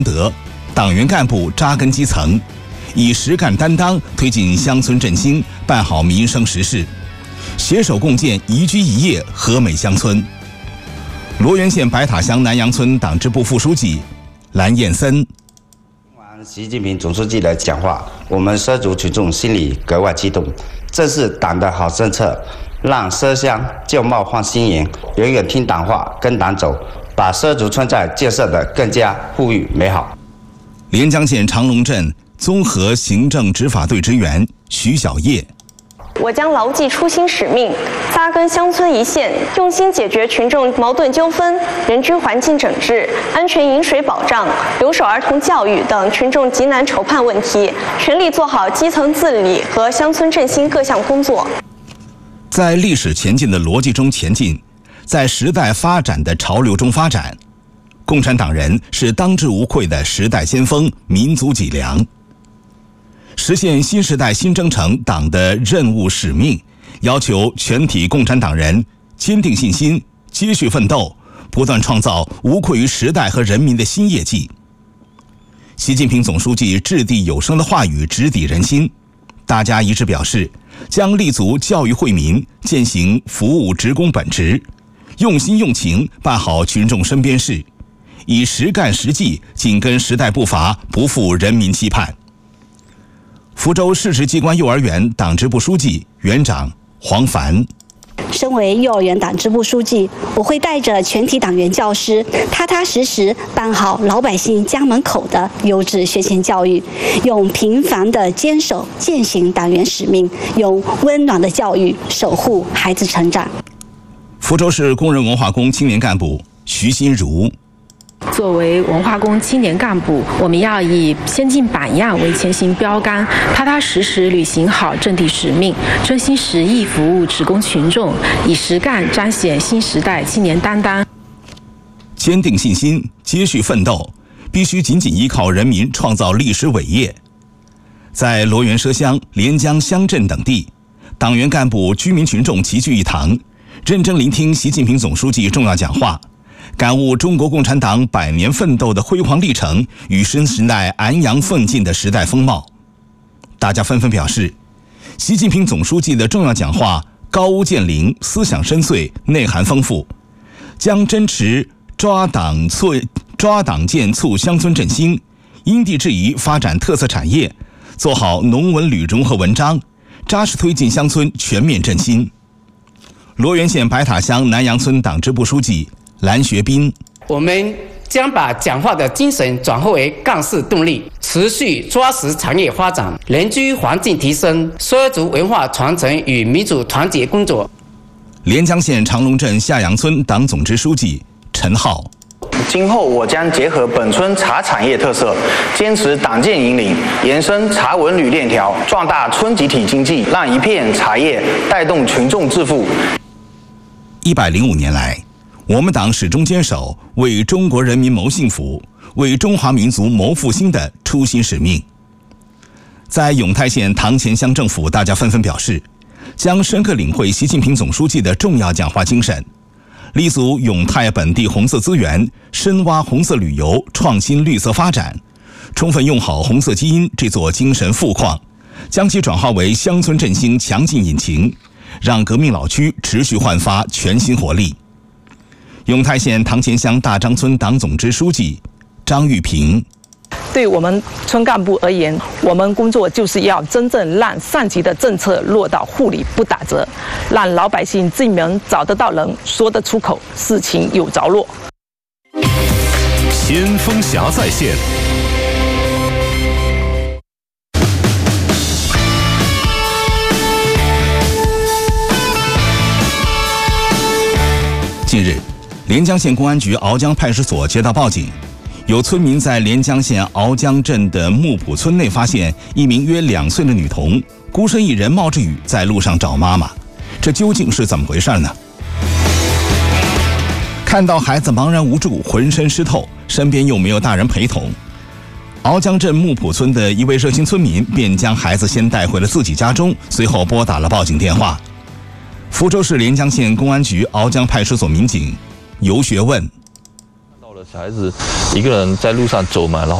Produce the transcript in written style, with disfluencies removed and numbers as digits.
德，党员干部扎根基层，以实干担当推进乡村振兴，办好民生实事，携手共建宜居宜业和美乡村。罗源县白塔乡南阳村党支部副书记蓝燕森。 听完习近平总书记的讲话，我们畲族群众心里格外激动，这是党的好政策，让畲乡旧貌换新颜，永远听党话跟党走，把畲族村寨建设得更加富裕美好。 连江县长龙镇综合行政执法队职员徐小叶。 我将牢记初心使命，扎根乡村一线，用心解决群众矛盾纠纷、人居环境整治、安全饮水保障、留守儿童教育等群众急难愁盼问题，全力做好基层治理和乡村振兴各项工作。 在历史前进的逻辑中前进，在时代发展的潮流中发展。共产党人是当之无愧的时代先锋、民族脊梁。实现新时代新征程党的任务使命，要求全体共产党人坚定信心，继续奋斗，不断创造无愧于时代和人民的新业绩。习近平总书记掷地有声的话语直抵人心，大家一致表示，将立足教育惠民，践行服务职工本职，用心用情办好群众身边事，以实干实际紧跟时代步伐，不负人民期盼。福州市直机关幼儿园党支部书记、园长黄凡。 身为幼儿园党支部书记，我会带着全体党员教师，踏踏实实办好老百姓家门口的优质学前教育，用平凡的坚守践行党员使命，用温暖的教育守护孩子成长。 福州市工人文化宫青年干部徐新如。 作为文化宫青年干部，我们要以先进榜样为前行标杆，踏踏实实履行好政地使命，真心实意服务职工群众，以实干彰显新时代青年担当。 坚定信心，继续奋斗，必须紧紧依靠人民创造历史伟业。在罗源畲乡、连江乡镇等地，党员干部、居民群众齐聚一堂，认真聆听习近平总书记重要讲话，感悟中国共产党100年奋斗的辉煌历程与新时代昂扬奋进的时代风貌。大家纷纷表示，习近平总书记的重要讲话高屋建瓴，思想深邃，内涵丰富，将坚持抓党建促乡村振兴，因地制宜发展特色产业，做好农文旅融合文章，扎实推进乡村全面振兴。罗源县白塔乡南阳村党支部书记蓝学斌。 我们将把讲话的精神转化为干事动力，持续抓实产业发展、人居环境提升、畲族文化传承与民主团结工作。 连江县长龙镇下杨村党总支书记陈浩。 今后我将结合本村茶产业特色，坚持党建引领，延伸茶文旅链条，壮大村集体经济，让一片茶叶带动群众致富。 105年来，我们党始终坚守为中国人民谋幸福、为中华民族谋复兴的初心使命。在永泰县堂前乡政府，大家纷纷表示，将深刻领会习近平总书记的重要讲话精神，立足永泰本地红色资源，深挖红色旅游，创新绿色发展，充分用好红色基因这座精神富矿，将其转化为乡村振兴强劲引擎，让革命老区持续焕发全新活力。永泰县堂前乡大张村党总支书记张玉平。 对我们村干部而言，我们工作就是要真正让上级的政策落到户里不打折，让老百姓进门找得到人，说得出口，事情有着落。 先锋侠在线。 近日，连江县公安局鳌江派出所接到报警，有村民在连江县鳌江镇的木浦村内发现一名约2岁的女童孤身一人冒着雨在路上找妈妈，这究竟是怎么回事呢？看到孩子茫然无助，浑身湿透，身边又没有大人陪同，鳌江镇木浦村的一位热心村民便将孩子先带回了自己家中，随后拨打了报警电话。福州市连江县公安局鳌江派出所民警尤学问。 到了小孩子一个人在路上走嘛，然后